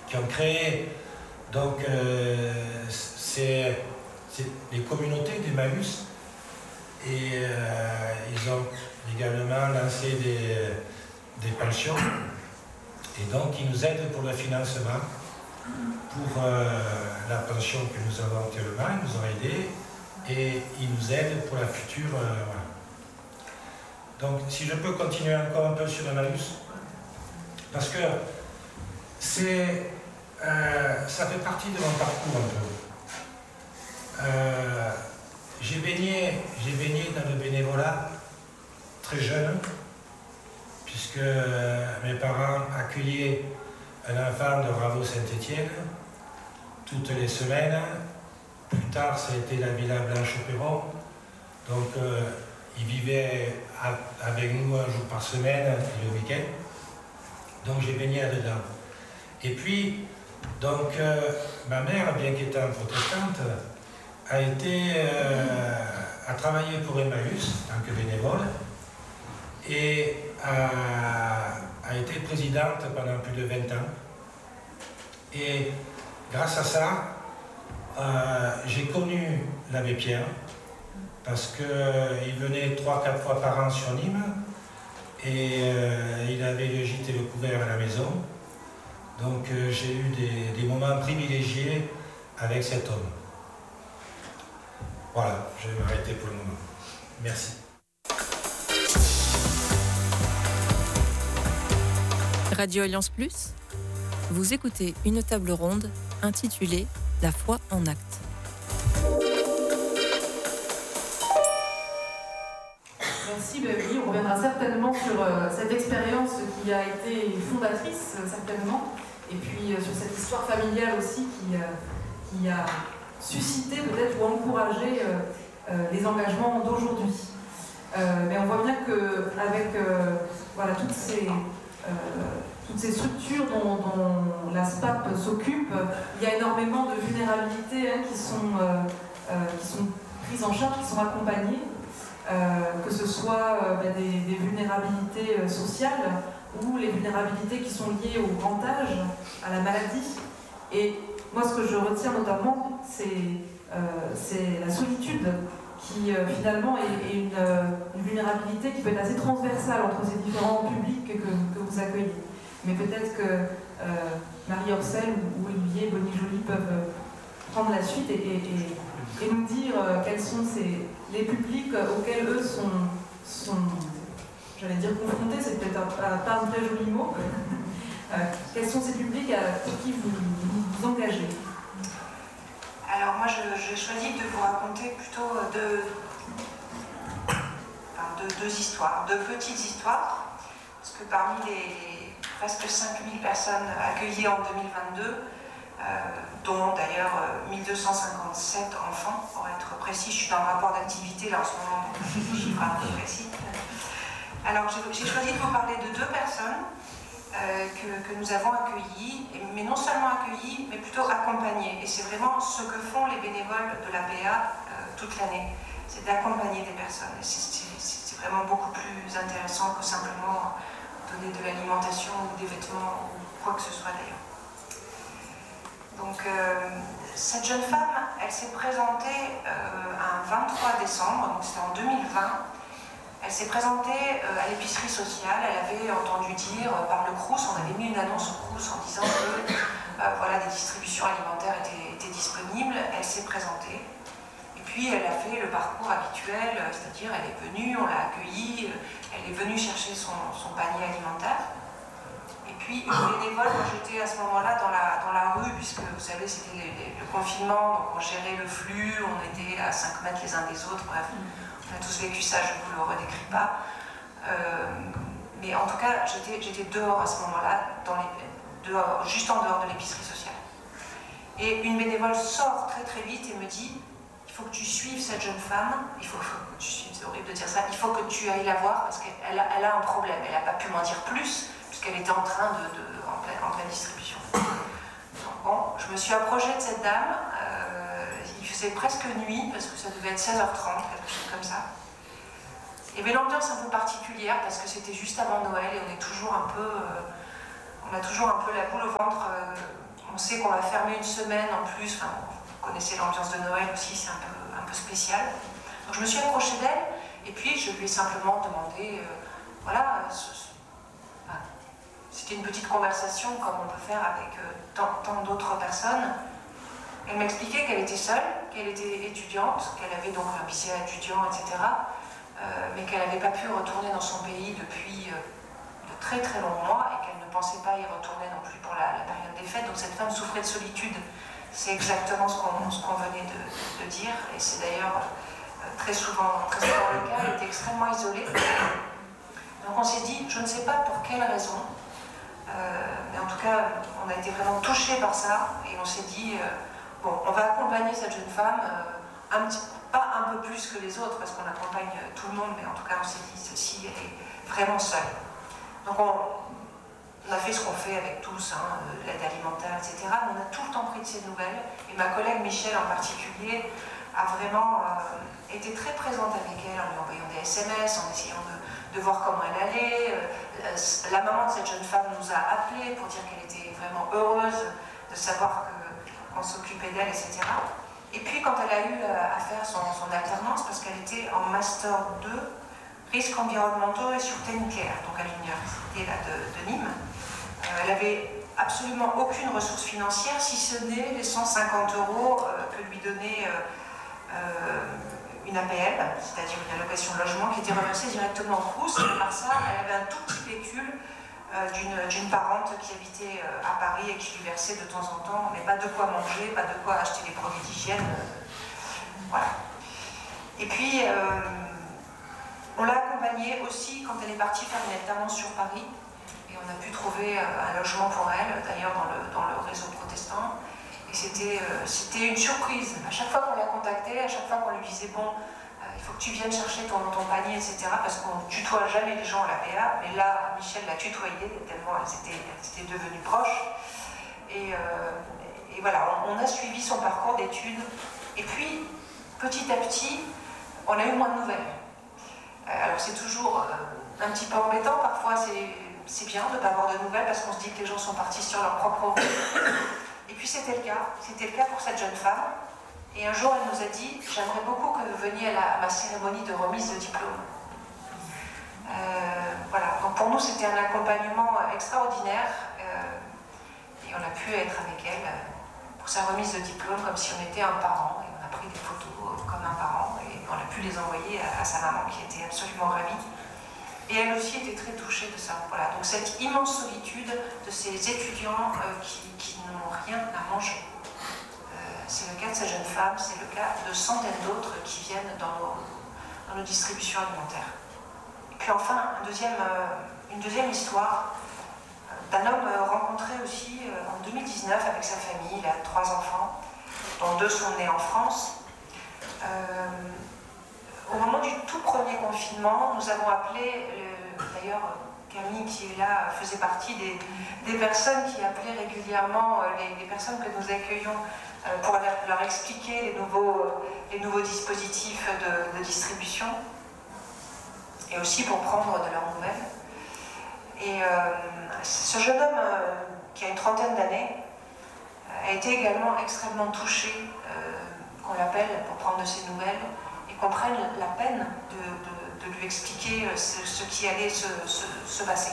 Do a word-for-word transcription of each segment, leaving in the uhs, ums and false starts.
qui ont créé donc, euh, c'est, c'est les communautés d'Emmaüs. Et euh, ils ont également lancé des, des pensions. Et donc, ils nous aident pour le financement, pour euh, la pension que nous avons actuellement, ils nous ont aidés. Et ils nous aident pour la future. Euh, voilà. Donc, si je peux continuer encore un peu sur Emmaüs, parce que c'est, euh, ça fait partie de mon parcours un peu. Euh, j'ai baigné, j'ai baigné dans le bénévolat très jeune, puisque euh, mes parents accueillaient un enfant de Bravo Saint-Étienne toutes les semaines. Plus tard, ça a été la Villa Blanche-Perron. Donc, euh, ils vivaient à, avec nous un jour par semaine et le week-end. Donc, j'ai baigné là-dedans. Et puis, donc, euh, ma mère, bien qu'étant protestante, a été, euh, a travaillé pour Emmaüs en tant que bénévole et a, a été présidente pendant plus de vingt ans. Et grâce à ça, euh, j'ai connu l'abbé Pierre parce qu'il euh, venait trois quatre fois par an sur Nîmes et euh, il avait le gîte et le couvert à la maison. Donc euh, j'ai eu des, des moments privilégiés avec cet homme. Voilà, je vais m'arrêter pour le moment. Merci. Radio Alliance Plus, vous écoutez une table ronde intitulée « La foi en acte ». Merci, ben oui, on reviendra certainement sur euh, cette expérience qui a été fondatrice, euh, certainement, et puis euh, sur cette histoire familiale aussi qui, euh, qui a suscité peut-être ou encouragé euh, euh, les engagements d'aujourd'hui. Euh, mais on voit bien qu'avec euh, voilà, toutes ces... Euh, toutes ces structures dont, dont la S P A P s'occupe, il y a énormément de vulnérabilités hein, qui, sont, euh, euh, qui sont prises en charge, qui sont accompagnées, euh, que ce soit euh, ben, des, des vulnérabilités sociales ou les vulnérabilités qui sont liées au grand âge, à la maladie. Et moi, ce que je retiens notamment, c'est euh, la solitude qui euh, finalement est, est une, euh, une vulnérabilité qui peut être assez transversale entre ces différents publics que, que vous accueillez. Mais peut-être que euh, Marie Orcel ou Olivier Bonny-Joly peuvent euh, prendre la suite et, et, et, et nous dire euh, quels sont ces, les publics auxquels eux sont, sont j'allais dire confrontés, c'est peut-être un, pas un très joli mot. euh, quels sont ces publics pour qui vous vous, vous engagez? Alors moi, j'ai choisi de vous raconter plutôt deux, enfin, deux, deux histoires, deux petites histoires, parce que parmi les presque cinq mille personnes accueillies en deux mille vingt-deux, euh, dont d'ailleurs mille deux cent cinquante-sept enfants, pour être précis, je suis dans le rapport d'activité là en ce moment, donc les chiffres un peu précis. Alors j'ai choisi de vous parler de deux personnes euh, que, que nous avons accueillies, mais non seulement accueillies, mais plutôt accompagnées. Et c'est vraiment ce que font les bénévoles de l'A P A euh, toute l'année, c'est d'accompagner des personnes. Et c'est vraiment beaucoup plus intéressant que simplement donner de l'alimentation ou des vêtements ou quoi que ce soit d'ailleurs. Donc euh, cette jeune femme, elle s'est présentée euh, un vingt-trois décembre, donc c'était en deux mille vingt. Elle s'est présentée euh, à l'épicerie sociale. Elle avait entendu dire euh, par le Crous, on avait mis une annonce au Crous en disant que euh, voilà, des distributions alimentaires étaient, étaient disponibles. Elle s'est présentée. Et puis elle a fait le parcours habituel, c'est-à-dire elle est venue, on l'a accueillie, elle est venue chercher son, son panier alimentaire. Et puis une bénévole, moi j'étais à ce moment-là dans la, dans la rue, puisque vous savez c'était le confinement, donc on gérait le flux, on était à cinq mètres les uns des autres, bref, on a tous vécu ça, je ne vous le redécris pas. Euh, mais en tout cas, j'étais dehors à ce moment-là, dehors, juste en dehors de l'épicerie sociale. Et une bénévole sort très très vite et me dit: il faut que tu suives cette jeune femme, il faut, faut que tu suives, c'est horrible de dire ça, il faut que tu ailles la voir parce qu'elle a, elle a un problème. Elle n'a pas pu m'en dire plus, puisqu'elle était en train de, de en, pleine, en pleine distribution. Donc bon, je me suis approchée de cette dame, euh, il faisait presque nuit, parce que ça devait être seize heures trente, quelque chose comme ça. Et bien l'ambiance un peu particulière, parce que c'était juste avant Noël, et on est toujours un peu, euh, on a toujours un peu la boule au ventre, euh, sait qu'on va fermer une semaine en plus, enfin, vous connaissez l'ambiance de Noël aussi, c'est un peu, un peu spécial. Donc je me suis approchée d'elle, et puis je lui ai simplement demandé, euh, voilà, ce, ce, enfin, c'était une petite conversation comme on peut faire avec euh, tant, tant d'autres personnes. Elle m'expliquait qu'elle était seule, qu'elle était étudiante, qu'elle avait donc un visa étudiant, et cetera, euh, mais qu'elle n'avait pas pu retourner dans son pays depuis euh, de très très longs mois et qu'elle ne pensait pas y retourner non plus pour la, la période des fêtes. Donc cette femme souffrait de solitude. C'est exactement ce qu'on ce qu'on venait de, de dire, et c'est d'ailleurs euh, très souvent, très souvent le cas. Elle était extrêmement isolée. Donc on s'est dit, je ne sais pas pour quelle raison, euh, mais en tout cas, on a été vraiment touchés par ça, et on s'est dit, euh, bon, on va accompagner cette jeune femme, euh, un petit, pas un peu plus que les autres, parce qu'on accompagne tout le monde, mais en tout cas, on s'est dit, celle-ci, elle est vraiment seule. Donc on, on a fait ce qu'on fait avec tous, hein, l'aide alimentaire, et cetera. Mais on a tout le temps pris de ses nouvelles, et ma collègue Michel en particulier a vraiment euh, été très présente avec elle, en lui envoyant des S M S, en essayant de, de voir comment elle allait. Euh, la maman de cette jeune femme nous a appelés pour dire qu'elle était vraiment heureuse de savoir que, qu'on s'occupait d'elle, et cetera. Et puis quand elle a eu à faire son, son alternance, parce qu'elle était en Master deux, risques environnementaux et sûreté nucléaire, donc à l'université là, de, de Nîmes, euh, elle avait absolument aucune ressource financière, si ce n'est les cent cinquante euros euh, que lui donnait euh, euh, une A P L, c'est-à-dire une allocation de logement, qui était reversée directement au Crous. Et par ça, elle avait un tout petit pécule euh, d'une, d'une parente qui habitait euh, à Paris et qui lui versait de temps en temps, mais pas de quoi manger, pas de quoi acheter des produits d'hygiène. Euh, voilà. Et puis, euh, on l'a accompagnée aussi quand elle est partie faire une alternance sur Paris. Et on a pu trouver un logement pour elle, d'ailleurs dans le, dans le réseau protestant. Et c'était, euh, c'était une surprise. À chaque fois qu'on la contactait, à chaque fois qu'on lui disait « Bon, euh, il faut que tu viennes chercher ton, ton panier, et cetera » parce qu'on ne tutoie jamais les gens à l'A P A. Mais là, Michel l'a tutoyée, tellement elles étaient, elles étaient devenues proches. Et, euh, et voilà, on, on a suivi son parcours d'études. Et puis, petit à petit, on a eu moins de nouvelles. Euh, alors c'est toujours euh, un petit peu embêtant, parfois c'est... C'est bien de ne pas avoir de nouvelles parce qu'on se dit que les gens sont partis sur leur propre route. Et puis c'était le cas, c'était le cas pour cette jeune femme. Et un jour elle nous a dit, j'aimerais beaucoup que vous veniez à, la, à ma cérémonie de remise de diplôme. Euh, voilà, donc pour nous c'était un accompagnement extraordinaire euh, et on a pu être avec elle pour sa remise de diplôme comme si on était un parent. Et on a pris des photos comme un parent et on a pu les envoyer à, à sa maman qui était absolument ravie. Et elle aussi était très touchée de ça. Voilà. Donc cette immense solitude de ces étudiants euh, qui, qui n'ont rien à manger. Euh, c'est le cas de ces jeunes femmes, c'est le cas de centaines d'autres qui viennent dans nos, dans nos distributions alimentaires. Et puis enfin, un deuxième, euh, une deuxième histoire euh, d'un homme euh, rencontré aussi euh, en deux mille dix-neuf avec sa famille. Il a trois enfants, dont deux sont nés en France. Euh, Au moment du tout premier confinement, nous avons appelé, euh, d'ailleurs Camille qui est là faisait partie des, des personnes qui appelaient régulièrement euh, les, les personnes que nous accueillons euh, pour leur, leur expliquer les nouveaux, euh, les nouveaux dispositifs de, de distribution et aussi pour prendre de leurs nouvelles. Et euh, ce jeune homme euh, qui a une trentaine d'années euh, a été également extrêmement touché euh, qu'on l'appelle pour prendre de ses nouvelles. Qu'on prenne la peine de, de, de lui expliquer ce, ce qui allait se, se, se passer.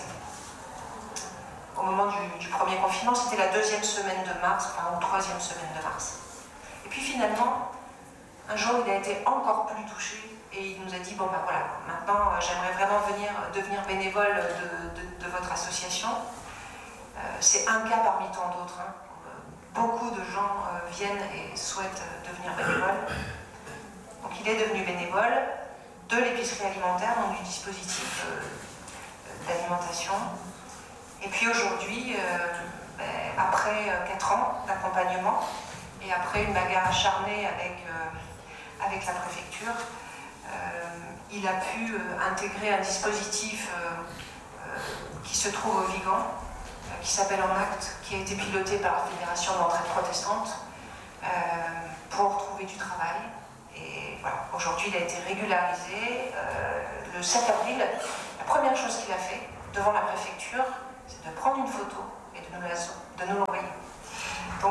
Au moment du, du premier confinement, c'était la deuxième semaine de mars, enfin, ou troisième semaine de mars. Et puis finalement, un jour, il a été encore plus touché et il nous a dit, bon ben voilà, maintenant j'aimerais vraiment venir, devenir bénévole de, de, de votre association. Euh, c'est un cas parmi tant d'autres. Hein. Beaucoup de gens euh, viennent et souhaitent devenir bénévoles. Donc il est devenu bénévole de l'épicerie alimentaire, donc du dispositif euh, d'alimentation. Et puis aujourd'hui, euh, ben, après quatre ans d'accompagnement et après une bagarre acharnée avec, euh, avec la préfecture, euh, il a pu euh, intégrer un dispositif euh, euh, qui se trouve au Vigan, euh, qui s'appelle En Acte, qui a été piloté par la Fédération d'entraide protestante euh, pour trouver du travail. Et voilà, aujourd'hui il a été régularisé. Euh, le sept avril, la première chose qu'il a fait devant la préfecture, c'est de prendre une photo et de nous, la, de nous l'envoyer.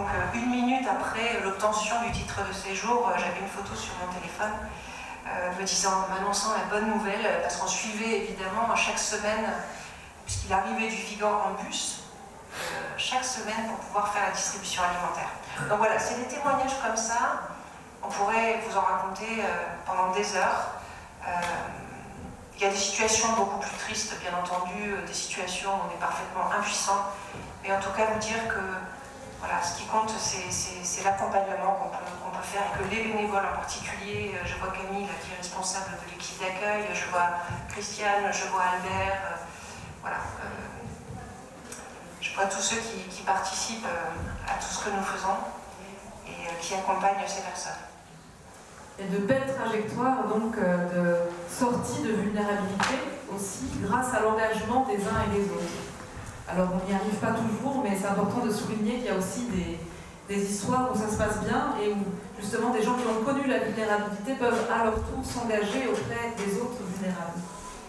minutes après l'obtention du titre de séjour, j'avais une photo sur mon téléphone euh, me disant, m'annonçant la bonne nouvelle, parce qu'on suivait évidemment chaque semaine, puisqu'il arrivait du Vigan en bus, euh, chaque semaine pour pouvoir faire la distribution alimentaire. Donc voilà, c'est des témoignages comme ça, on pourrait vous en raconter euh, pendant des heures. Euh, il y a des situations beaucoup plus tristes, bien entendu, euh, des situations où on est parfaitement impuissant, mais en tout cas vous dire que voilà, ce qui compte, c'est l'accompagnement qu'on peut, qu'on peut faire, et que les bénévoles en particulier, euh, je vois Camille qui est responsable de l'équipe d'accueil, je vois Christiane, je vois Albert, euh, voilà. Euh, je vois tous ceux qui, qui participent euh, à tout ce que nous faisons et euh, qui accompagnent ces personnes. Il y a de belles trajectoires donc euh, de sortie de vulnérabilité aussi grâce à l'engagement des uns et des autres. Alors on n'y arrive pas toujours, mais c'est important de souligner qu'il y a aussi des, des histoires où ça se passe bien et où justement des gens qui ont connu la vulnérabilité peuvent à leur tour s'engager auprès des autres vulnérables.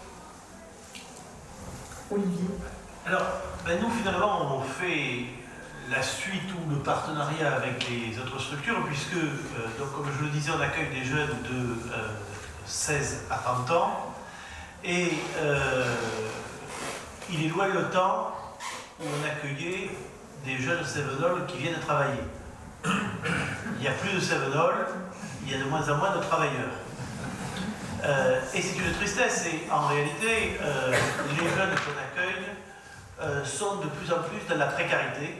Olivier. Alors, ben nous finalement on fait la suite ou le partenariat avec les autres structures, puisque, euh, donc, comme je le disais, on accueille des jeunes de euh, seize à trente ans, et euh, il est loin le temps où on accueillait des jeunes Cévenol qui viennent travailler. Il n'y a plus de Cévenol, il y a de moins en moins de travailleurs. Euh, et c'est une tristesse, et en réalité, euh, les jeunes qu'on accueille euh, sont de plus en plus dans la précarité.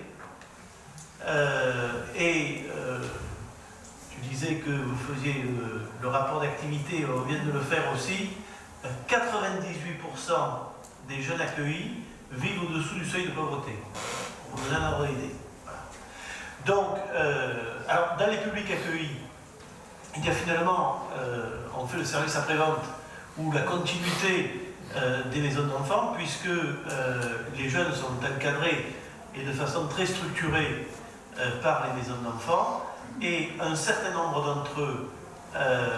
Euh, et euh, tu disais que vous faisiez le, le rapport d'activité, on vient de le faire aussi. quatre-vingt-dix-huit pour cent des jeunes accueillis vivent au-dessous du seuil de pauvreté. On vous donne un ordre d'idée. Voilà. Donc, euh, alors, dans les publics accueillis, il y a finalement, euh, on fait le service après-vente ou la continuité euh, des maisons d'enfants, puisque euh, les jeunes sont encadrés et de façon très structurée euh, par les maisons d'enfants, et un certain nombre d'entre eux euh,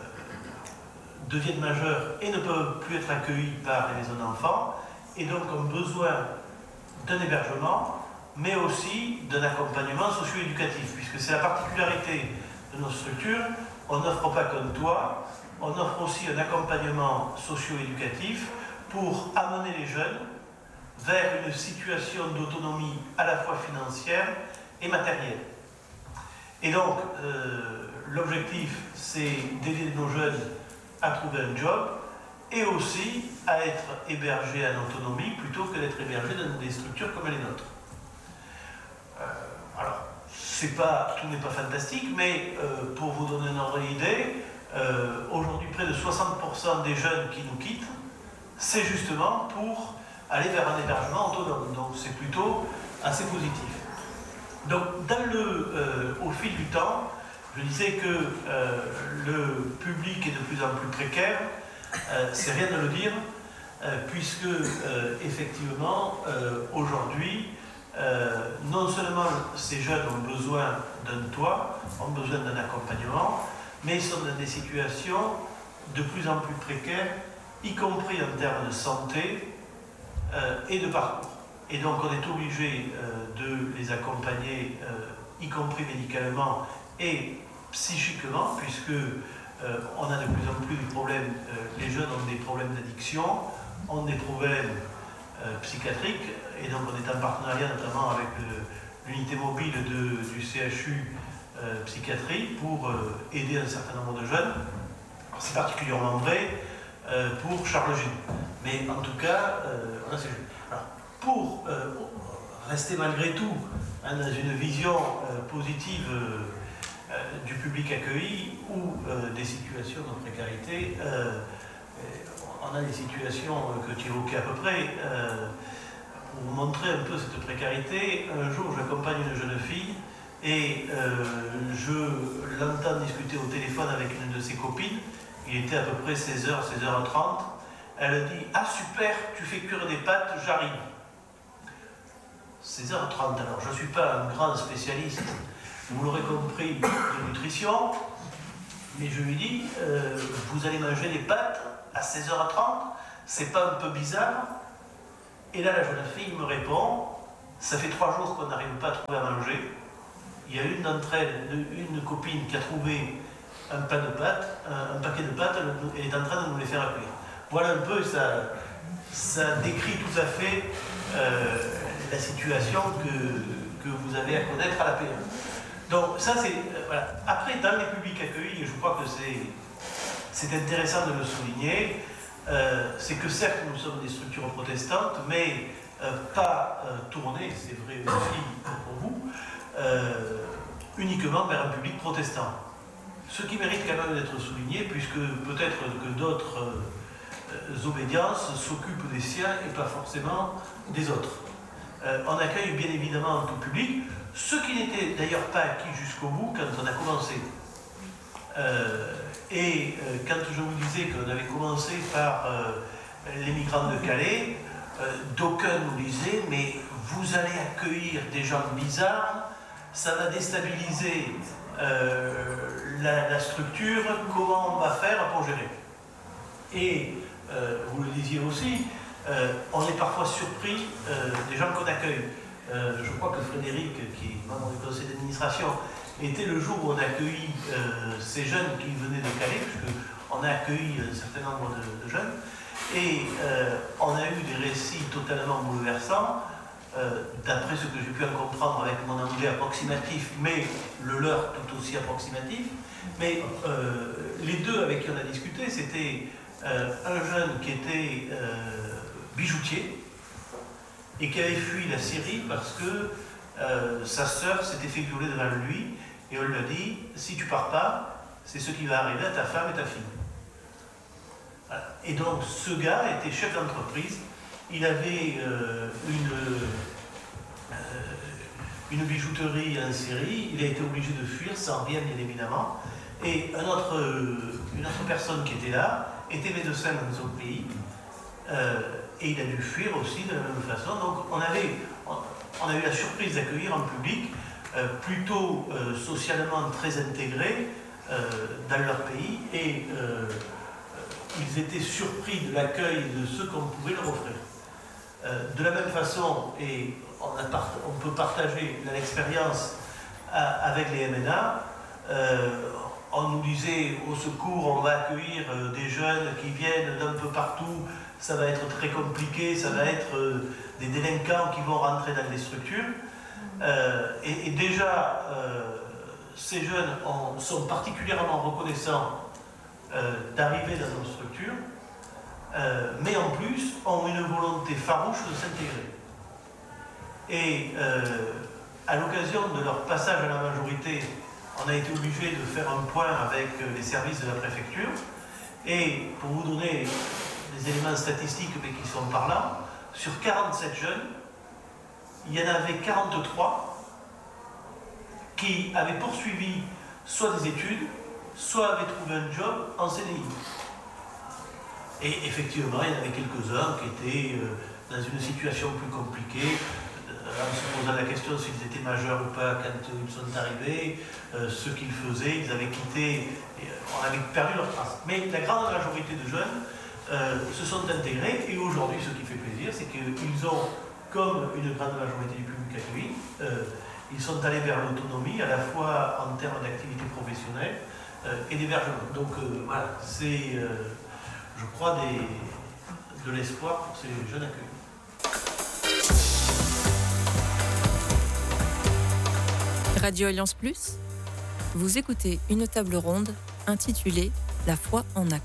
deviennent majeurs et ne peuvent plus être accueillis par les maisons d'enfants, et donc ont besoin d'un hébergement, mais aussi d'un accompagnement socio-éducatif, puisque c'est la particularité de nos structures, on n'offre pas qu'un toit, on offre aussi un accompagnement socio-éducatif pour amener les jeunes vers une situation d'autonomie à la fois financière et matérielle. Et donc, euh, l'objectif, c'est d'aider nos jeunes à trouver un job et aussi à être hébergés en autonomie plutôt que d'être hébergés dans des structures comme les nôtres. Euh, alors, c'est pas, tout n'est pas fantastique, mais euh, pour vous donner un ordre d'idée, euh, aujourd'hui près de soixante pour cent des jeunes qui nous quittent, c'est justement pour aller vers un hébergement autonome. Donc c'est plutôt assez positif. Donc dans le, euh, au fil du temps, je disais que euh, le public est de plus en plus précaire, euh, c'est rien de le dire, euh, puisque euh, effectivement euh, aujourd'hui, euh, non seulement ces jeunes ont besoin d'un toit, ont besoin d'un accompagnement, mais ils sont dans des situations de plus en plus précaires, y compris en termes de santé euh, et de parcours. Et donc on est obligé euh, de les accompagner, euh, y compris médicalement et psychiquement, puisque euh, on a de plus en plus de problèmes, euh, les jeunes ont des problèmes d'addiction, ont des problèmes euh, psychiatriques, et donc on est en partenariat notamment avec l'unité mobile de, du C H U euh, psychiatrie pour euh, aider un certain nombre de jeunes. C'est particulièrement vrai euh, pour Charles Gilles. Mais en tout cas, euh, on a ces jeunes. Alors, pour euh, rester malgré tout hein, dans une vision euh, positive euh, euh, du public accueilli ou euh, des situations de précarité, euh, on a des situations que tu évoquais à peu près. Euh, pour vous montrer un peu cette précarité, un jour j'accompagne une jeune fille et euh, je l'entends discuter au téléphone avec une de ses copines. Il était à peu près seize heures, seize heures trente. Elle dit « Ah super, tu fais cuire des pâtes, j'arrive ». seize heures trente, alors je ne suis pas un grand spécialiste, vous l'aurez compris, de nutrition, mais je lui dis euh, « Vous allez manger des pâtes à seize heures trente, c'est pas un peu bizarre ?» Et là, la jeune fille me répond « Ça fait trois jours qu'on n'arrive pas à trouver à manger. il y a une d'entre elles, une, une copine qui a trouvé un, pain de pâtes, un, un paquet de pâtes, elle est en train de nous les faire accueillir. Voilà un peu, ça, ça décrit tout à fait euh, la situation que, que vous avez à connaître à la P M E. Donc ça c'est, euh, voilà. Après, dans les publics accueillis, je crois que c'est intéressant de le souligner, euh, c'est que certes nous sommes des structures protestantes, mais euh, pas euh, tournées, c'est vrai aussi pour vous, euh, uniquement vers un public protestant. Ce qui mérite quand même d'être souligné, puisque peut-être que d'autres euh, obédiences s'occupent des siens et pas forcément des autres. Euh, on accueille bien évidemment tout public, ce qui n'était d'ailleurs pas acquis jusqu'au bout quand on a commencé. Euh, et euh, quand je vous disais qu'on avait commencé par euh, les migrants de Calais, euh, d'aucuns nous disaient « mais vous allez accueillir des gens bizarres, ça va déstabiliser euh, la, la structure, comment on va faire pour gérer ?» Et euh, vous le disiez aussi, euh, on est parfois surpris euh, des gens qu'on accueille. Euh, je crois que Frédéric, qui est membre du conseil d'administration, était le jour où on a accueilli euh, ces jeunes qui venaient de Calais, puisqu'on a accueilli un certain nombre de, de jeunes, et euh, on a eu des récits totalement bouleversants, euh, d'après ce que j'ai pu en comprendre avec mon anglais approximatif, mais le leur tout aussi approximatif. Mais euh, les deux avec qui on a discuté, c'était euh, un jeune qui était euh, bijoutier, et qui avait fui la Syrie parce que euh, sa sœur s'était fait violer devant lui, et on lui a dit, si tu pars pas, c'est ce qui va arriver à ta femme et ta fille. Voilà. Et donc ce gars était chef d'entreprise, il avait euh, une, euh, une bijouterie en Syrie, il a été obligé de fuir, sans rien bien évidemment, et un autre, une autre personne qui était là était médecin dans son pays, euh, et il a dû fuir aussi de la même façon. Donc on, avait, on a eu la surprise d'accueillir un public euh, plutôt euh, socialement très intégré euh, dans leur pays, et euh, ils étaient surpris de l'accueil de ce qu'on pouvait leur offrir. Euh, de la même façon, et on, a part, on peut partager l'expérience avec les M N A, euh, on nous disait au secours, on va accueillir euh, des jeunes qui viennent d'un peu partout, ça va être très compliqué, ça va être euh, des délinquants qui vont rentrer dans les structures. Euh, et, et déjà, euh, ces jeunes ont, sont particulièrement reconnaissants euh, d'arriver dans nos structures, euh, mais en plus ont une volonté farouche de s'intégrer. Et euh, à l'occasion de leur passage à la majorité, on a été obligé de faire un point avec les services de la préfecture. Et pour vous donner des éléments statistiques mais qui sont parlants, sur quarante-sept jeunes, il y en avait quarante-trois qui avaient poursuivi soit des études, soit avaient trouvé un job en C D I. Et effectivement, il y en avait quelques-uns qui étaient euh, dans une situation plus compliquée, euh, en se posant la question s'ils étaient majeurs ou pas quand ils sont arrivés, euh, ce qu'ils faisaient, ils avaient quitté, et, euh, on avait perdu leur trace. Mais la grande majorité de jeunes euh, se sont intégrés, et aujourd'hui, ce qui fait plaisir, c'est qu'ils ont, comme une grande majorité du public accueilli, euh, ils sont allés vers l'autonomie, à la fois en termes d'activité professionnelle euh, et d'hébergement. Donc euh, voilà, c'est, euh, je crois, des, de l'espoir pour ces jeunes accueillis. Radio Alliance Plus, vous écoutez une table ronde intitulée « La foi en actes ».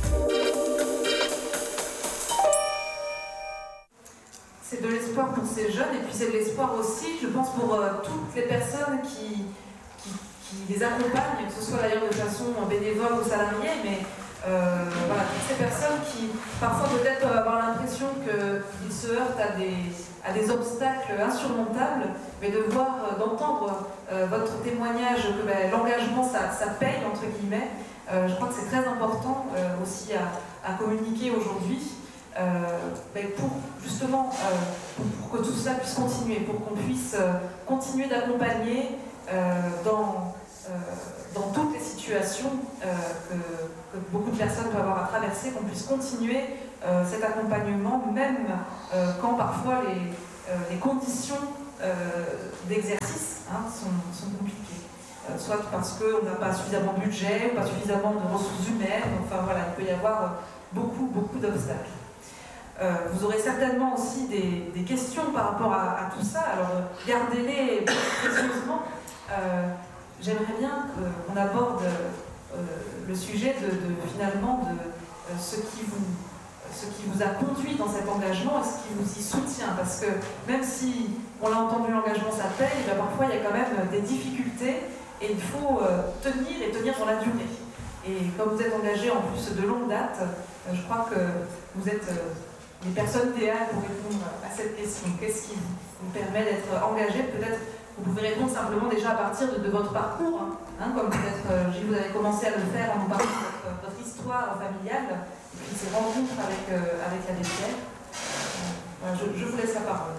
C'est de l'espoir pour ces jeunes, et puis c'est de l'espoir aussi, je pense, pour euh, toutes les personnes qui, qui, qui les accompagnent, que ce soit d'ailleurs de façon bénévole ou salariée, mais euh, voilà, toutes ces personnes qui parfois peut-être peuvent avoir l'impression qu'ils se heurtent à des, à des obstacles insurmontables, mais de voir, euh, d'entendre euh, votre témoignage que ben, l'engagement ça, ça paye, entre guillemets, euh, je crois que c'est très important euh, aussi à, à communiquer aujourd'hui. Euh, ben pour justement euh, pour, pour que tout cela puisse continuer, pour qu'on puisse euh, continuer d'accompagner euh, dans, euh, dans toutes les situations euh, que, que beaucoup de personnes peuvent avoir à traverser, qu'on puisse continuer euh, cet accompagnement, même euh, quand parfois les, euh, les conditions euh, d'exercice hein, sont, sont compliquées. Euh, soit parce qu'on n'a pas suffisamment de budget, ou pas suffisamment de ressources humaines, enfin voilà, il peut y avoir beaucoup, beaucoup d'obstacles. Euh, vous aurez certainement aussi des, des questions par rapport à, à tout ça, alors gardez-les précieusement. Euh, J'aimerais bien qu'on aborde euh, le sujet de, de finalement de euh, ce qui vous ce qui vous a conduit dans cet engagement et ce qui vous y soutient, parce que même si on l'a entendu, l'engagement ça paye, bien parfois il y a quand même des difficultés et il faut euh, tenir et tenir dans la durée. Et comme vous êtes engagé en plus de longue date, euh, je crois que vous êtes euh, les personnes idéales pour répondre à cette question. Qu'est-ce qui vous permet d'être engagé? Peut-être vous pouvez répondre simplement déjà à partir de, de votre parcours, hein, hein, comme peut-être euh, vous avez commencé à le faire en nous parlant de votre, votre histoire familiale, et puis ces rencontres avec, euh, avec la Pierre. Euh, voilà, je, je vous laisse la parole.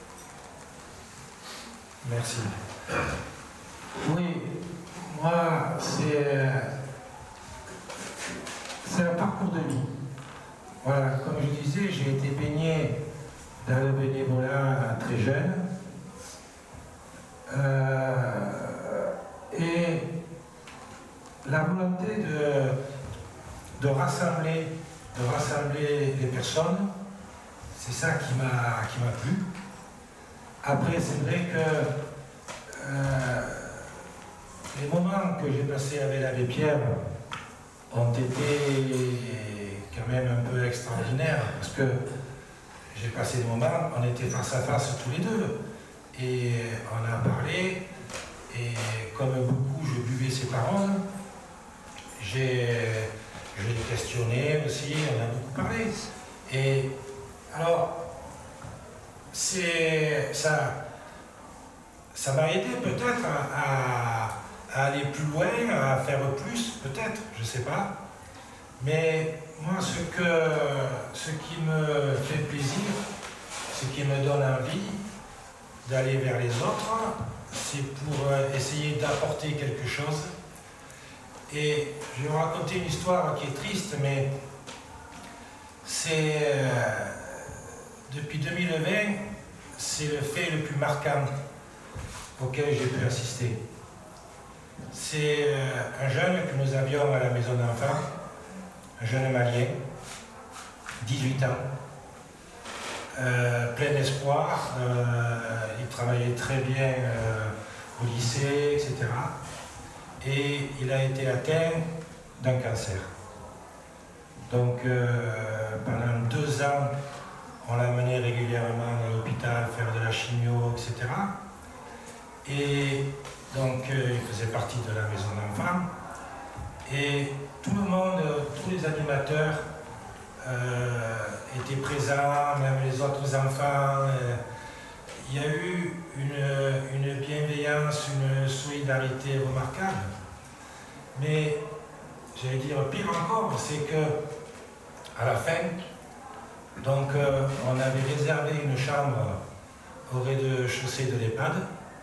Merci. Oui, moi, c'est, c'est un parcours de vie. Voilà, comme je disais, j'ai été baigné dans le bénévolat très jeune. Euh, et la volonté de, de rassembler, de rassembler les personnes, c'est ça qui m'a qui m'a plu. Après, c'est vrai que euh, les moments que j'ai passés avec l'abbé Pierre ont été quand même un peu extraordinaires, parce que j'ai passé des moments, on était face à face tous les deux. Et on a parlé, et comme beaucoup, je buvais ses paroles. J'ai, je l'ai questionné aussi, on a beaucoup parlé. Et alors, c'est, ça, ça m'a aidé peut-être à, à aller plus loin, à faire plus, peut-être, je ne sais pas. Mais moi, ce, que, ce qui me fait plaisir, ce qui me donne envie, d'aller vers les autres, c'est pour essayer d'apporter quelque chose. Et je vais vous raconter une histoire qui est triste, mais c'est euh, depuis deux mille vingt, c'est le fait le plus marquant auquel j'ai pu assister. C'est euh, un jeune que nous avions à la maison d'enfants, un jeune Malien, dix-huit ans. Euh, plein d'espoir, euh, il travaillait très bien euh, au lycée, et cetera. Et il a été atteint d'un cancer. Donc euh, pendant deux ans, on l'a mené régulièrement à l'hôpital faire de la chimio, et cetera. Et donc euh, il faisait partie de la maison d'enfants. Et tout le monde, tous les animateurs, Euh, étaient présents, même les autres enfants. Euh, il y a eu une, une bienveillance, une solidarité remarquable. Mais, j'allais dire, pire encore, c'est que à la fin, donc, euh, on avait réservé une chambre au rez-de-chaussée de l'EHPAD.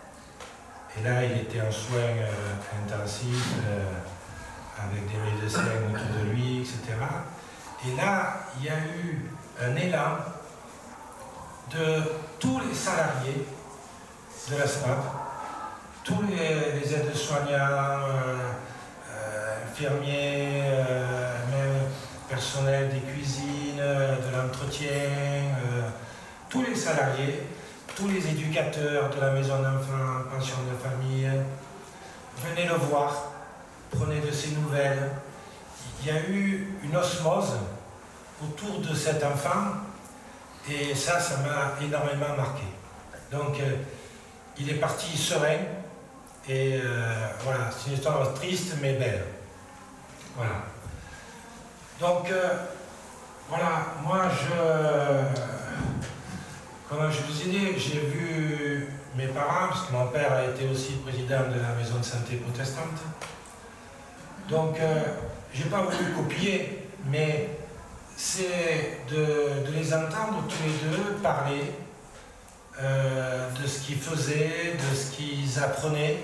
Et là, il était en soins euh, intensifs, euh, avec des médecins autour de lui, et cetera. Et là, il y a eu un élan de tous les salariés de la S M A P, tous les, les aides-soignants, euh, euh, infirmiers, euh, même personnel des cuisines, de l'entretien, euh, tous les salariés, tous les éducateurs de la maison d'enfants, pension de famille, venaient le voir, prenaient de ses nouvelles. Il y a eu une osmose autour de cet enfant et ça, ça m'a énormément marqué. Donc, euh, il est parti serein et euh, voilà, c'est une histoire triste mais belle. Voilà. Donc, euh, voilà, moi, je, comme je vous ai dit, j'ai vu mes parents, parce que mon père a été aussi président de la maison de santé protestante. Donc, euh, je n'ai pas voulu copier, mais c'est de, de les entendre tous les deux parler euh, de ce qu'ils faisaient, de ce qu'ils apprenaient.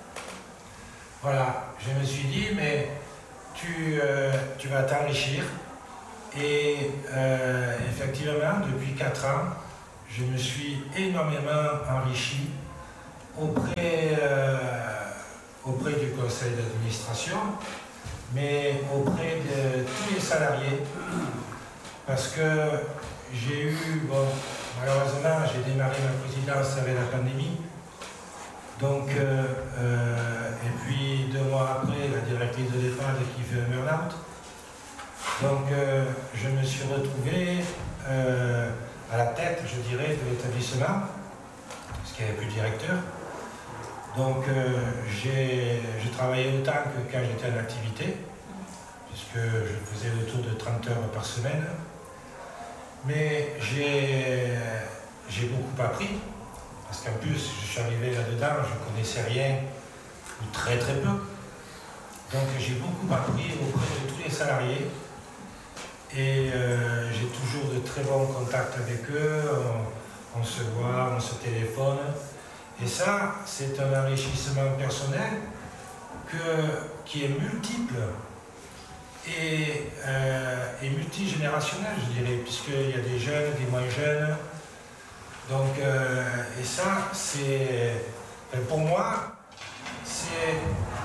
Voilà, je me suis dit, mais tu, euh, tu vas t'enrichir. Et euh, effectivement, depuis quatre ans, je me suis énormément enrichi auprès, euh, auprès du conseil d'administration, mais auprès de tous les salariés, parce que j'ai eu, bon, malheureusement, j'ai démarré ma présidence avec la pandémie, donc, euh, euh, et puis deux mois après, la directrice de l'EHPAD qui fait un burn-out. Donc, euh, je me suis retrouvé euh, à la tête, je dirais, de l'établissement, parce qu'il n'y avait plus de directeur. Donc, euh, j'ai travaillé autant que quand j'étais en activité, puisque je faisais autour de trente heures par semaine. Mais j'ai beaucoup appris, parce qu'en plus, je suis arrivé là-dedans, je ne connaissais rien, ou très très peu. Donc, j'ai beaucoup appris auprès de tous les salariés. Et euh, j'ai toujours de très bons contacts avec eux, on, on se voit, on se téléphone. Et ça, c'est un enrichissement personnel que, qui est multiple et, euh, et multigénérationnel, je dirais, puisqu'il y a des jeunes, des moins jeunes. Donc, euh, et ça, c'est, pour moi, c'est,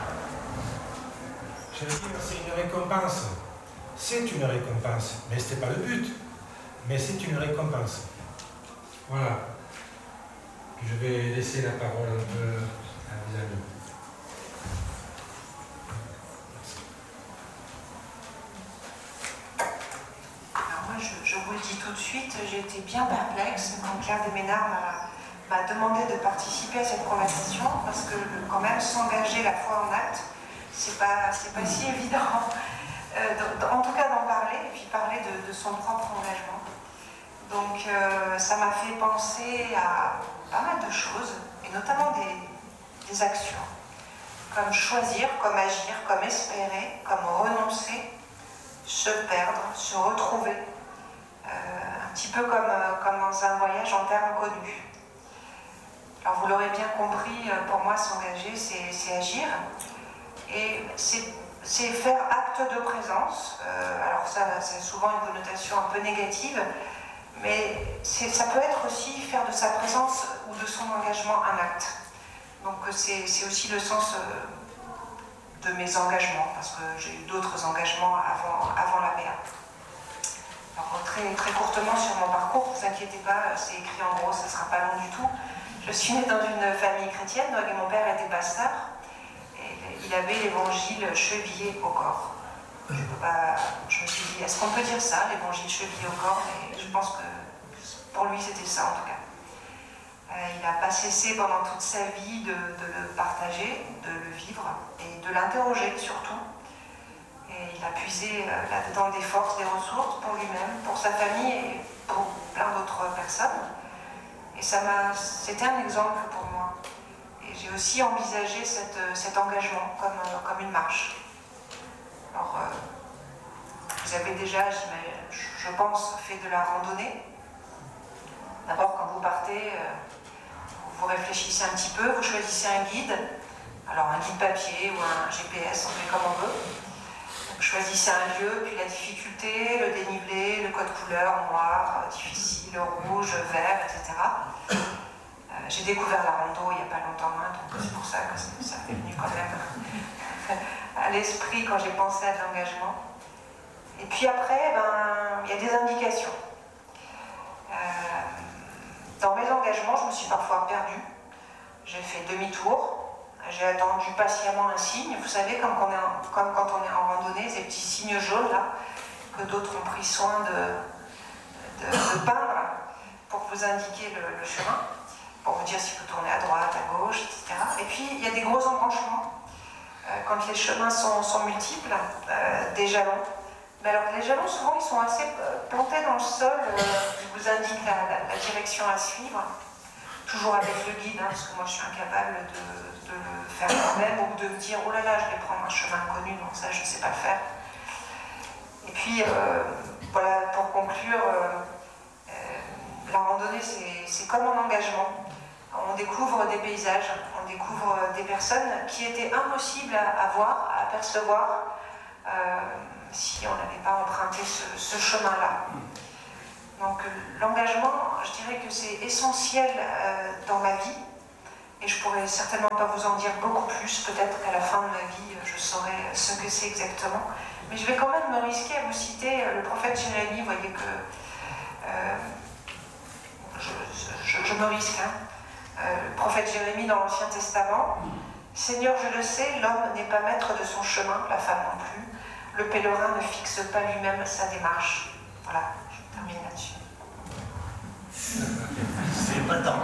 je veux dire, c'est une récompense. C'est une récompense, mais ce n'était pas le but. Mais c'est une récompense. Voilà. Je vais laisser la parole un peu à mes amis. Alors moi, je, je vous le dis tout de suite, j'ai été bien perplexe quand Claire Desménard m'a demandé de participer à cette conversation, parce que quand même s'engager la foi en acte, c'est pas, c'est pas si évident. Euh, en tout cas d'en parler, et puis parler de, de son propre engagement. Donc euh, ça m'a fait penser à pas mal de choses, et notamment des, des actions, comme choisir, comme agir, comme espérer, comme renoncer, se perdre, se retrouver, euh, un petit peu comme, comme dans un voyage en terre inconnue. Alors vous l'aurez bien compris, pour moi s'engager c'est agir, et c'est c'est faire acte de présence. Euh, alors ça, ça a souvent une connotation un peu négative, mais ça peut être aussi faire de sa présence ou de son engagement un acte. Donc c'est aussi le sens euh, de mes engagements, parce que j'ai eu d'autres engagements avant, avant l'A B A. Alors très, très courtement sur mon parcours, ne vous inquiétez pas, c'est écrit en gros, ça ne sera pas long du tout. Je suis née dans une famille chrétienne, donc mon père était pasteur. Il avait l'évangile chevillé au corps. Je, peux pas, je me suis dit, est-ce qu'on peut dire ça, l'évangile chevillé au corps? Et je pense que pour lui, c'était ça en tout cas. Euh, il n'a pas cessé pendant toute sa vie de, de le partager, de le vivre et de l'interroger surtout. Et il a puisé euh, là-dedans des forces, des ressources pour lui-même, pour sa famille et pour plein d'autres personnes. Et ça m'a, c'était un exemple pour moi. J'ai aussi envisagé cette, cet engagement comme, comme une marche. Alors, euh, vous avez déjà, je pense, fait de la randonnée. D'abord, quand vous partez, euh, vous réfléchissez un petit peu, vous choisissez un guide. Alors, un guide papier ou un G P S, on fait comme on veut. Donc, choisissez un lieu, puis la difficulté, le dénivelé, le code couleur, noir, difficile, rouge, vert, et cetera. J'ai découvert la rando il n'y a pas longtemps, hein, donc c'est pour ça que ça m'est venu quand même à l'esprit quand j'ai pensé à de l'engagement. Et puis après, ben, il y a des indications. Euh, dans mes engagements, je me suis parfois perdue. J'ai fait demi-tour. J'ai attendu patiemment un signe. Vous savez, comme, on est en, comme quand on est en randonnée, ces petits signes jaunes là, que d'autres ont pris soin de, de, de peindre pour vous indiquer le, le chemin, pour vous dire si vous tournez à droite, à gauche, et cetera. Et puis, il y a des gros embranchements. Euh, quand les chemins sont, sont multiples, euh, des jalons. Mais alors, les jalons, souvent, ils sont assez plantés dans le sol, euh, ils vous indiquent la, la, la direction à suivre, toujours avec le guide, hein, parce que moi, je suis incapable de, de le faire moi-même, ou de me dire, oh là là, je vais prendre un chemin inconnu, donc ça, je ne sais pas le faire. Et puis, euh, voilà, pour conclure, euh, euh, la randonnée, c'est comme un engagement. On découvre des paysages, on découvre des personnes qui étaient impossibles à, à voir, à apercevoir, euh, si on n'avait pas emprunté ce, ce chemin-là. Donc l'engagement, je dirais que c'est essentiel euh, dans ma vie, et je pourrais certainement pas vous en dire beaucoup plus, peut-être qu'à la fin de ma vie je saurai ce que c'est exactement, mais je vais quand même me risquer à vous citer le prophète Jérémie. Vous voyez que euh, je, je, je me risque, hein. euh, le prophète Jérémie dans l'Ancien Testament: Seigneur, je le sais, l'homme n'est pas maître de son chemin, la femme non plus, le pèlerin ne fixe pas lui-même sa démarche. Voilà, je termine là-dessus. C'est pas tant.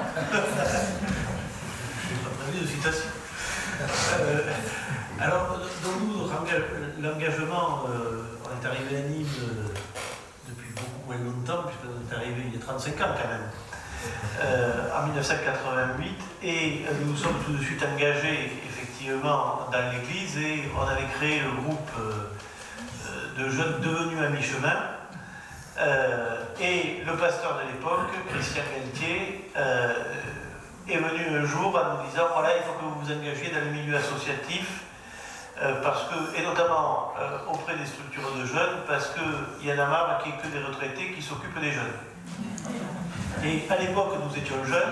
Je n'ai pas prévu de citation. Euh, alors, dans nous, l'engagement, euh, on est arrivé à Nîmes euh, depuis beaucoup moins longtemps, puisqu'on est arrivé il y a trente-cinq ans quand même, euh, en mille neuf cent quatre-vingt-huit, et nous nous sommes tout de suite engagés effectivement dans l'église, et on avait créé le groupe euh, de jeunes devenus à mi-chemin. Euh, et le pasteur de l'époque, Christian Galtier, euh, est venu un jour en nous disant: voilà, il faut que vous vous engagiez dans le milieu associatif, euh, parce que, et notamment euh, auprès des structures de jeunes, parce qu'il y en a marre qu'il n'y ait que des retraités qui s'occupent des jeunes. Et à l'époque, nous étions jeunes,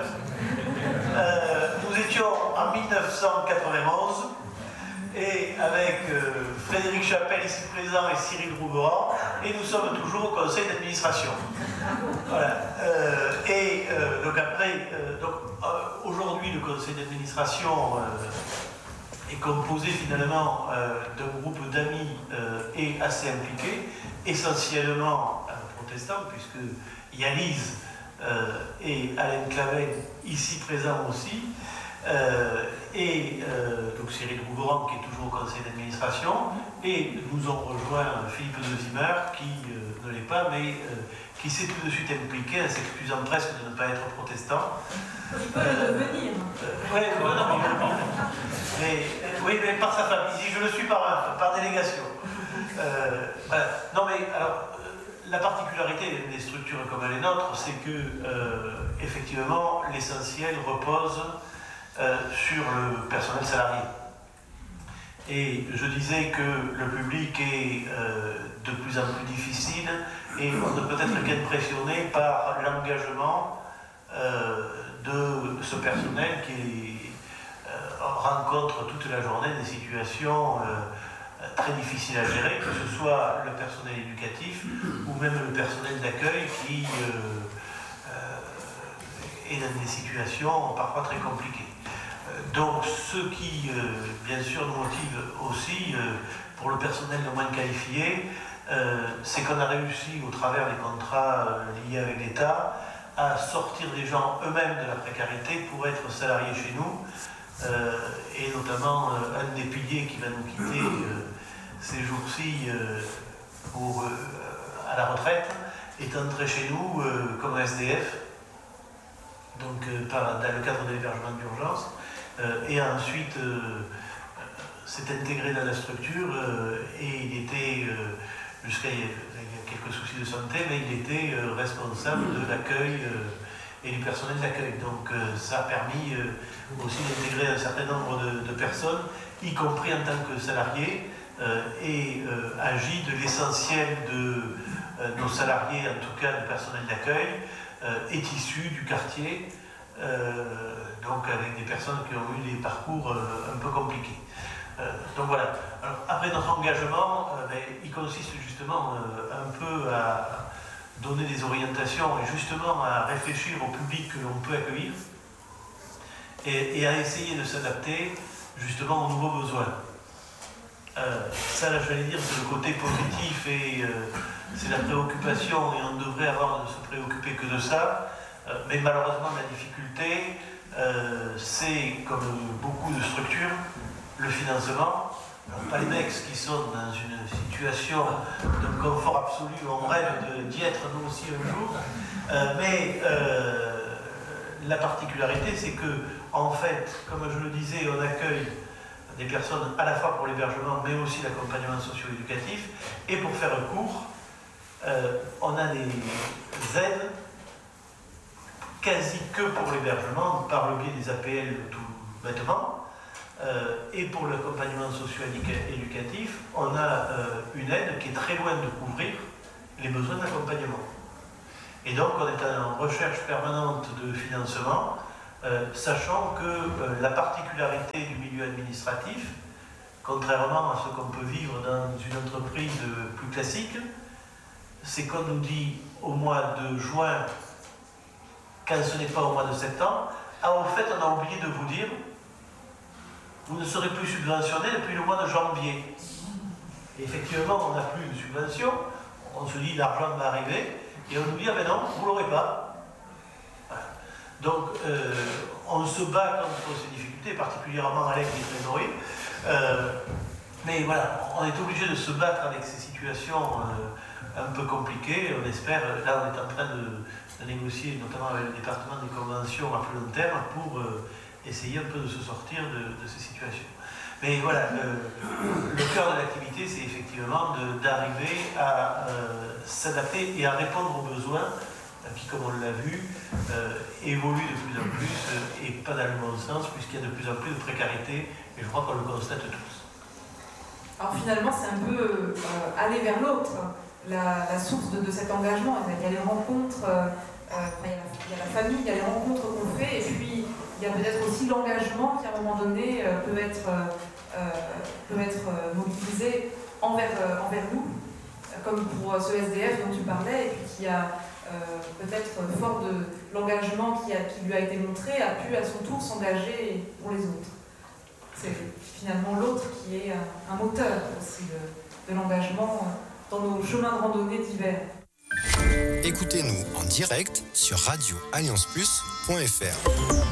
euh, nous étions en mille neuf cent quatre-vingt-onze, et avec euh, Frédéric Chapelle ici présent et Cyril Rouveran, et nous sommes toujours au conseil d'administration. Voilà. Euh, et euh, donc après, euh, donc, euh, aujourd'hui le conseil d'administration euh, est composé finalement euh, d'un groupe d'amis euh, et assez impliqués, essentiellement euh, protestants, puisque il y a Lise euh, et Alain Clavel ici présents aussi. Euh, et euh, donc Cyril Rouveran qui est toujours au conseil d'administration, et nous ont rejoint Philippe de Zimmer qui euh, ne l'est pas, mais euh, qui s'est tout de suite impliqué en s'excusant presque de ne pas être protestant. Il peut le devenir. Euh, ouais, ouais, non, mais, mais, euh, oui, mais par sa famille, si je le suis par, par délégation. Euh, voilà. Non mais alors, euh, la particularité des structures comme les nôtres, c'est que euh, effectivement l'essentiel repose Euh, sur le personnel salarié. Et je disais que le public est euh, de plus en plus difficile, et on ne peut être qu'impressionné par l'engagement euh, de ce personnel qui euh, rencontre toute la journée des situations euh, très difficiles à gérer, que ce soit le personnel éducatif ou même le personnel d'accueil qui euh, euh, est dans des situations parfois très compliquées. Donc ce qui, euh, bien sûr, nous motive aussi, euh, pour le personnel le moins qualifié, euh, c'est qu'on a réussi, au travers des contrats euh, liés avec l'État, à sortir des gens eux-mêmes de la précarité pour être salariés chez nous, euh, et notamment euh, un des piliers qui va nous quitter euh, ces jours-ci euh, pour, euh, à la retraite, est entré chez nous euh, comme S D F, donc euh, par, dans le cadre de l'hébergement d'urgence. Euh, et ensuite euh, s'est intégré dans la structure euh, et il était, euh, jusqu'à il y a quelques soucis de santé, mais il était euh, responsable de l'accueil euh, et du personnel d'accueil. Donc euh, ça a permis euh, aussi d'intégrer un certain nombre de, de personnes, y compris en tant que salariés, euh, et euh, agit de l'essentiel de euh, nos salariés, en tout cas du personnel d'accueil, euh, est issu du quartier. Euh, donc avec des personnes qui ont eu des parcours euh, un peu compliqués. Euh, donc voilà. Alors, après notre engagement, euh, ben, il consiste justement euh, un peu à donner des orientations et justement à réfléchir au public que l'on peut accueillir et, et à essayer de s'adapter justement aux nouveaux besoins. Euh, ça, là, j'allais dire, c'est le côté positif et euh, c'est la préoccupation, et on devrait avoir de se préoccuper que de ça. Euh, mais malheureusement, la difficulté, euh, c'est, comme beaucoup de structures, le financement. Alors, pas les mecs qui sont dans une situation de confort absolu, on rêve d'y être nous aussi un jour, euh, mais euh, la particularité, c'est que, en fait, comme je le disais, on accueille des personnes à la fois pour l'hébergement, mais aussi l'accompagnement socio-éducatif, et pour faire court, euh, on a des aides quasi que pour l'hébergement, par le biais des A P L tout bêtement, euh, et pour l'accompagnement socio-éducatif, on a euh, une aide qui est très loin de couvrir les besoins d'accompagnement. Et donc on est en recherche permanente de financement, euh, sachant que euh, la particularité du milieu administratif, contrairement à ce qu'on peut vivre dans une entreprise plus classique, c'est qu'on nous dit au mois de juin, quand ce n'est pas au mois de septembre, ah au fait on a oublié de vous dire, vous ne serez plus subventionné depuis le mois de janvier. Et effectivement on n'a plus de subvention, on se dit l'argent va arriver, et on nous dit ah ben non, vous ne l'aurez pas. Voilà. Donc euh, on se bat contre ces difficultés, particulièrement avec les trésoreries. Euh, mais voilà, on est obligé de se battre avec ces situations euh, un peu compliquées. On espère, là on est en train de, de négocier, notamment avec le département des conventions à plus long terme, pour euh, essayer un peu de se sortir de, de ces situations. Mais voilà, le, le cœur de l'activité, c'est effectivement de, d'arriver à euh, s'adapter et à répondre aux besoins qui, comme on l'a vu, euh, évoluent de plus en plus euh, et pas dans le bon sens, puisqu'il y a de plus en plus de précarité, et je crois qu'on le constate tous. Alors finalement, c'est un peu euh, aller vers l'autre, la, la source de, de cet engagement. Il y a les rencontres, euh, euh, il, y a la, il y a la famille, il y a les rencontres qu'on fait, et puis il y a peut-être aussi l'engagement qui, à un moment donné, euh, peut être, euh, peut être mobilisé envers, euh, envers nous, comme pour ce S D F dont tu parlais, et puis qui a euh, peut-être, fort de l'engagement qui, a, qui lui a été montré, a pu à son tour s'engager pour les autres. C'est finalement l'autre qui est un, un moteur aussi de, de l'engagement dans nos chemins de randonnée d'hiver. Écoutez-nous en direct sur radio alliance plus point f r.